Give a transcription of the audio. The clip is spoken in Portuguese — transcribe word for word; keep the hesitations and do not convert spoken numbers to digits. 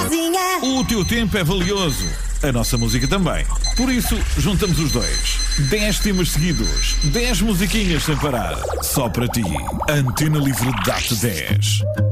sozinha. O teu tempo é valioso, a nossa música também. Por isso, juntamos os dois. dez temas seguidos, dez musiquinhas sem parar. Só para ti. Antena Livre dá-te dez.